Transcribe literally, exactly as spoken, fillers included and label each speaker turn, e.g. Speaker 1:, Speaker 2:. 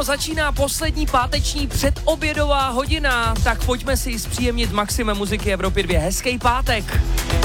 Speaker 1: Ano, začíná poslední páteční předobědová hodina, tak pojďme si zpříjemnit maximum muziky Evropy dva. Hezký pátek.